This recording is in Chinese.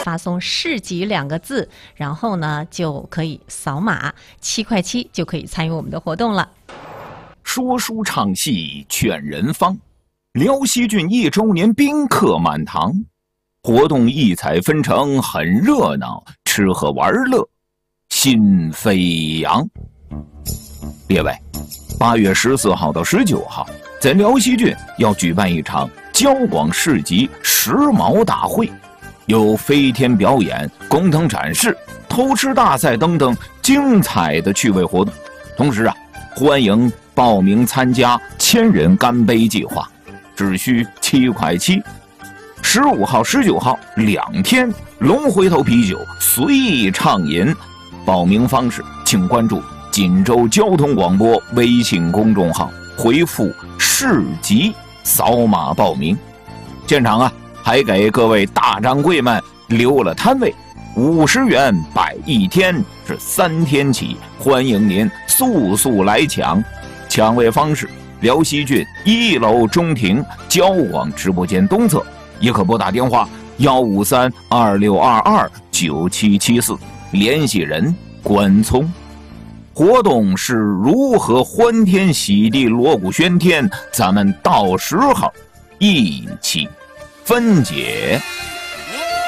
发送市集2个字，然后呢就可以扫码，7块7就可以参与我们的活动了。 说书唱戏劝人方，辽西郡1周年宾客满堂，活动异彩纷呈，很热闹，吃喝玩乐心飞扬。列位，8月14号到19号，在辽西郡要举办一场交广市集时髦大会，有飞天表演、工藤展示、偷吃大赛等等精彩的趣味活动。同时欢迎报名参加1000人干杯计划，只需7块7。15号、19号2天龙回头啤酒随意畅饮。报名方式请关注锦州交通广播微信公众号，回复市集扫码报名。现场还给各位大掌柜们留了摊位，50元摆1天，是3天起，欢迎您速速来抢。抢位方式：辽西郡1楼中庭交广直播间东侧，也可拨打电话153-2622-9774，联系人关聪。活动是如何欢天喜地、锣鼓喧天，咱们到时候一起分解。